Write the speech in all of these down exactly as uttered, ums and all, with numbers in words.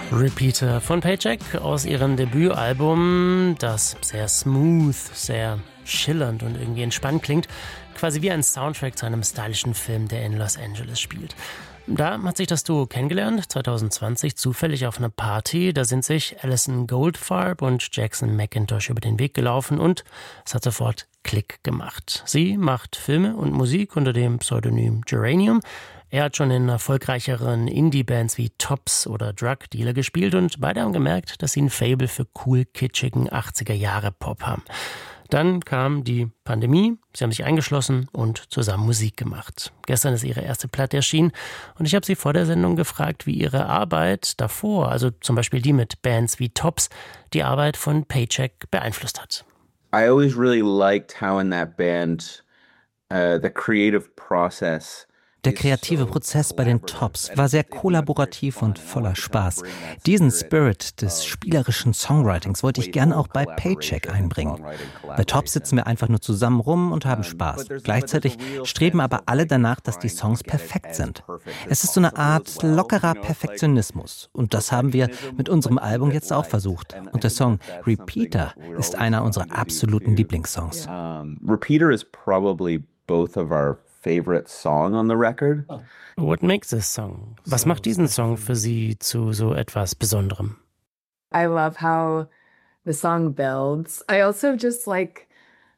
Repeater von Paycheck aus ihrem Debütalbum, das sehr smooth, sehr schillernd und irgendwie entspannt klingt, quasi wie ein Soundtrack zu einem stylischen Film, der in Los Angeles spielt. Da hat sich das Duo kennengelernt, zwanzig zwanzig, zufällig auf einer Party. Da sind sich Alison Goldfarb und Jackson McIntosh über den Weg gelaufen und es hat sofort Klick gemacht. Sie macht Filme und Musik unter dem Pseudonym Geranium. Er hat schon in erfolgreicheren Indie-Bands wie Tops oder Drug Dealer gespielt und beide haben gemerkt, dass sie ein Faible für cool kitschigen achtziger-Jahre-Pop haben. Dann kam die Pandemie, sie haben sich eingeschlossen und zusammen Musik gemacht. Gestern ist ihre erste Platte erschienen und ich habe sie vor der Sendung gefragt, wie ihre Arbeit davor, also zum Beispiel die mit Bands wie Tops, die Arbeit von Paycheck beeinflusst hat. I always really liked how in that band uh, the creative process. Der kreative Prozess bei den Tops war sehr kollaborativ und voller Spaß. Diesen Spirit des spielerischen Songwritings wollte ich gern auch bei Paycheck einbringen. Bei Tops sitzen wir einfach nur zusammen rum und haben Spaß. Gleichzeitig streben aber alle danach, dass die Songs perfekt sind. Es ist so eine Art lockerer Perfektionismus. Und das haben wir mit unserem Album jetzt auch versucht. Und der Song Repeater ist einer unserer absoluten Lieblingssongs. Repeater is probably both of our favorite song on the record. What makes this song? Was macht diesen Song für Sie zu so etwas Besonderem? I love how the song builds. I also just like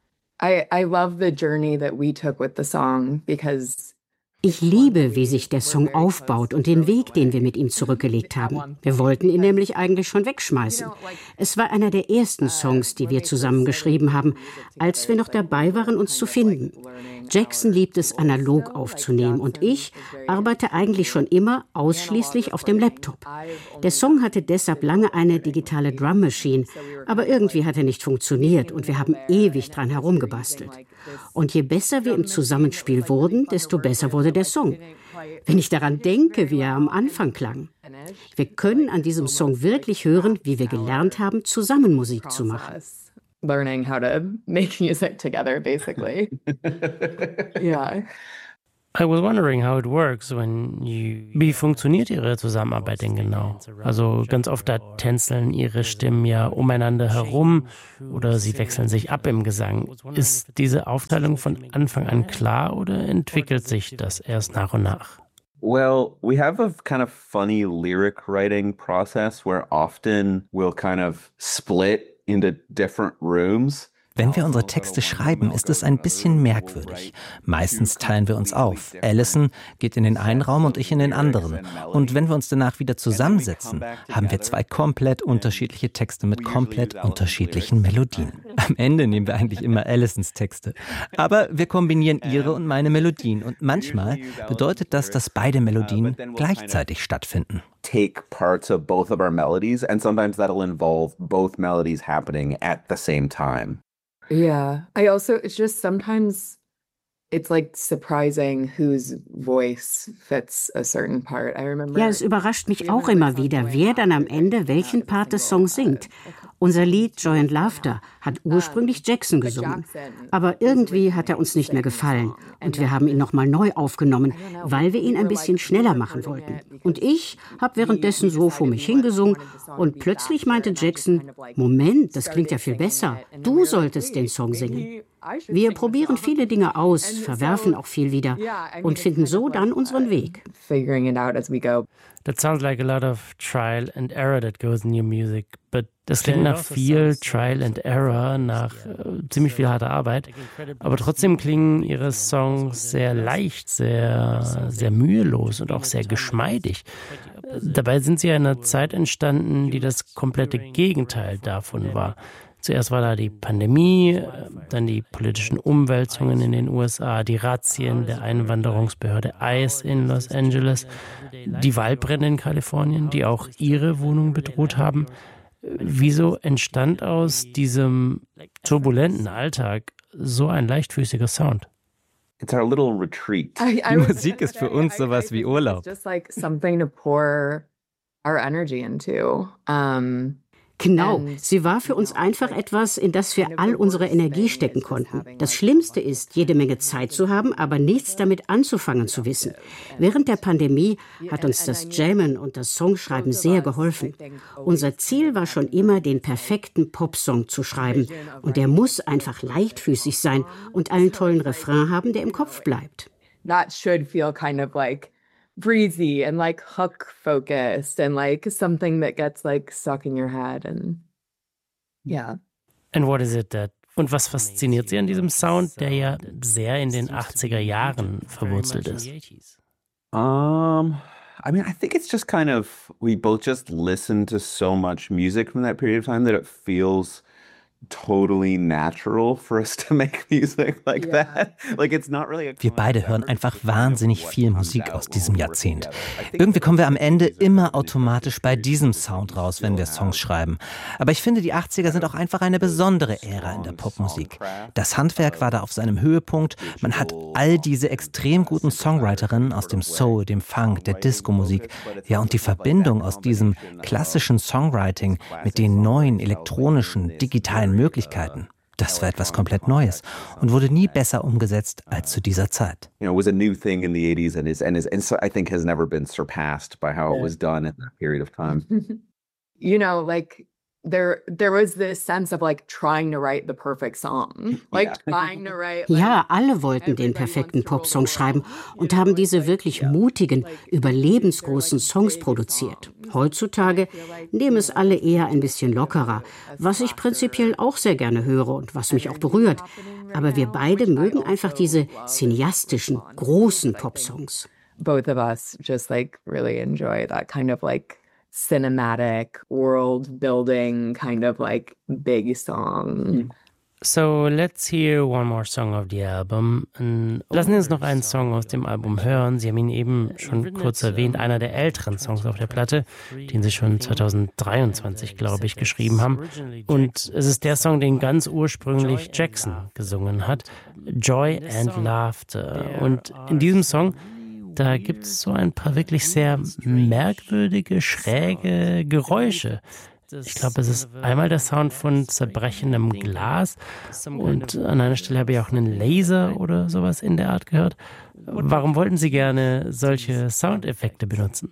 I I love the journey that we took with the song because Ich liebe, wie sich der Song aufbaut und den Weg, den wir mit ihm zurückgelegt haben. Wir wollten ihn nämlich eigentlich schon wegschmeißen. Es war einer der ersten Songs, die wir zusammen geschrieben haben, als wir noch dabei waren, uns zu finden. Jackson liebt es, analog aufzunehmen und ich arbeite eigentlich schon immer ausschließlich auf dem Laptop. Der Song hatte deshalb lange eine digitale Drum Machine, aber irgendwie hat er nicht funktioniert und wir haben ewig dran herumgebastelt. Und je besser wir im Zusammenspiel wurden, desto besser wurde der Song. Wenn ich daran denke, wie er am Anfang klang. Wir können an diesem Song wirklich hören, wie wir gelernt haben, zusammen Musik zu machen. Learning how to make music together, basically. Yeah. I was wondering how it works when you... Wie funktioniert Ihre Zusammenarbeit denn genau? Also ganz oft da tänzeln Ihre Stimmen ja umeinander herum oder sie wechseln sich ab im Gesang. Ist diese Aufteilung von Anfang an klar oder entwickelt sich das erst nach und nach? Well, we have a kind of funny lyric writing process where often we'll kind of split into different rooms. Wenn wir unsere Texte schreiben, ist es ein bisschen merkwürdig. Meistens teilen wir uns auf. Alison geht in den einen Raum und ich in den anderen. Und wenn wir uns danach wieder zusammensetzen, haben wir zwei komplett unterschiedliche Texte mit komplett unterschiedlichen Melodien. Am Ende nehmen wir eigentlich immer Alisons Texte. Aber wir kombinieren ihre und meine Melodien. Und manchmal bedeutet das, dass beide Melodien gleichzeitig stattfinden. Take parts of both of our melodies, and sometimes that'll involve both melodies happening at the same time. Yeah. I also, it's just sometimes it's like surprising whose voice fits a certain part. I remember. Ja, es überrascht mich auch immer wieder, wer dann am Ende welchen Part des Songs singt. Unser Lied Joy and Laughter hat ursprünglich Jackson gesungen. Aber irgendwie hat er uns nicht mehr gefallen. Und wir haben ihn nochmal neu aufgenommen, weil wir ihn ein bisschen schneller machen wollten. Und ich habe währenddessen so vor mich hingesungen. Und plötzlich meinte Jackson, Moment, das klingt ja viel besser. Du solltest den Song singen. Wir probieren viele Dinge aus, verwerfen auch viel wieder und finden so dann unseren Weg. Figuring it out as we go. That sounds like a lot of trial and error that goes in your music, but das klingt nach viel Trial and Error, nach äh, ziemlich viel harter Arbeit, aber trotzdem klingen Ihre Songs sehr leicht, sehr, sehr mühelos und auch sehr geschmeidig. Dabei sind sie ja in einer Zeit entstanden, die das komplette Gegenteil davon war. Zuerst war da die Pandemie, dann die politischen Umwälzungen in den U S A, die Razzien der Einwanderungsbehörde ICE in Los Angeles, die Waldbrände in Kalifornien, die auch Ihre Wohnung bedroht haben. Wieso entstand aus diesem turbulenten Alltag so ein leichtfüßiger Sound? It's our little retreat. I, I Die Musik ist für uns sowas wie Urlaub. Just like something to pour our energy into. Um, Genau, sie war für uns einfach etwas, in das wir all unsere Energie stecken konnten. Das Schlimmste ist, jede Menge Zeit zu haben, aber nichts damit anzufangen zu wissen. Während der Pandemie hat uns das Jammen und das Songschreiben sehr geholfen. Unser Ziel war schon immer, den perfekten Popsong zu schreiben. Und der muss einfach leichtfüßig sein und einen tollen Refrain haben, der im Kopf bleibt. That should feel kind of like breezy and like hook focused and like something that gets like stuck in your head and yeah. And what is it that Und was fasziniert Sie an diesem Sound, der ja sehr in den achtziger Jahren verwurzelt ist? Um, I mean, I think it's just kind of, we both just listen to so much music from that period of time that it feels totally natural for us to make music like yeah. that. Like it's not really a Wir beide hören einfach wahnsinnig viel Musik aus diesem Jahrzehnt. Irgendwie kommen wir am Ende immer automatisch bei diesem Sound raus, wenn wir Songs schreiben. Aber ich finde, die achtziger sind auch einfach eine besondere Ära in der Popmusik. Das Handwerk war da auf seinem Höhepunkt. Man hat all diese extrem guten Songwriterinnen aus dem Soul, dem Funk, der Disco-Musik. Ja, und die Verbindung aus diesem klassischen Songwriting mit den neuen elektronischen, digitalen Möglichkeiten. Das war etwas komplett Neues und wurde nie besser umgesetzt als zu dieser Zeit. You know, it was a new thing in the eighties and is and is and so I think has never been surpassed by how it was done in that period of time. You know, like there there was this sense of like trying to write the perfect song. Like yeah. trying to write like, Ja, alle wollten den perfekten Popsong schreiben und haben diese wirklich mutigen, überlebensgroßen Songs produziert. Heutzutage nehmen es alle eher ein bisschen lockerer, was ich prinzipiell auch sehr gerne höre und was mich auch berührt. Aber wir beide mögen einfach diese cineastischen, großen Popsongs. Both of us just like really enjoy that kind of like cinematic, world-building kind of like big song. So let's hear one more song of the album. Lassen Sie uns noch einen Song aus dem Album hören. Sie haben ihn eben schon kurz erwähnt, einer der älteren Songs auf der Platte, den Sie schon zweitausenddreiundzwanzig, glaube ich, geschrieben haben. Und es ist der Song, den ganz ursprünglich Jackson gesungen hat, Joy and Laughter. Und in diesem Song, da gibt es so ein paar wirklich sehr merkwürdige, schräge Geräusche. Ich glaube, es ist einmal der Sound von zerbrechendem Glas und an einer Stelle habe ich auch einen Laser oder sowas in der Art gehört. Warum wollten Sie gerne solche Soundeffekte benutzen?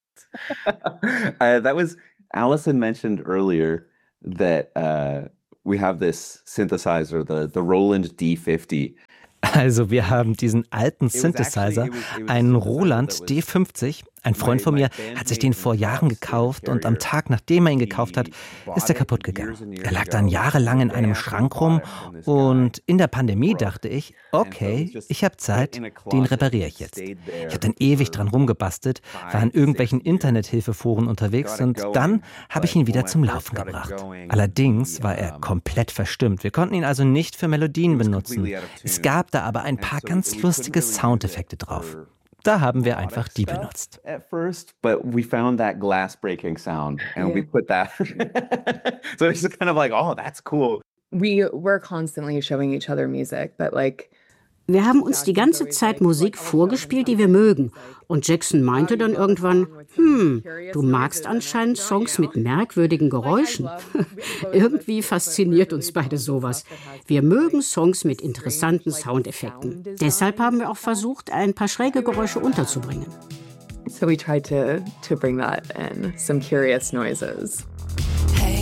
uh, that was, Allison mentioned earlier that uh, we have this synthesizer, the, the Roland D fifty. Also wir haben diesen alten Synthesizer, einen Roland D fünfzig. Ein Freund von mir hat sich den vor Jahren gekauft und am Tag, nachdem er ihn gekauft hat, ist er kaputt gegangen. Er lag dann jahrelang in einem Schrank rum und in der Pandemie dachte ich, okay, ich habe Zeit, den repariere ich jetzt. Ich habe dann ewig dran rumgebastelt, war in irgendwelchen Internethilfeforen unterwegs und dann habe ich ihn wieder zum Laufen gebracht. Allerdings war er komplett verstimmt. Wir konnten ihn also nicht für Melodien benutzen. Es gab da aber ein paar ganz lustige Soundeffekte drauf. Da haben wir einfach die benutzt. At first, but we found that glass breaking sound and we put that. So it's just kind of like, oh, that's cool. We were constantly showing each other music, but like Wir haben uns die ganze Zeit Musik vorgespielt, die wir mögen. Und Jackson meinte dann irgendwann, hm, du magst anscheinend Songs mit merkwürdigen Geräuschen. Irgendwie fasziniert uns beide sowas. Wir mögen Songs mit interessanten Soundeffekten. Deshalb haben wir auch versucht, ein paar schräge Geräusche unterzubringen. So we tried to, to bring that in, some curious noises.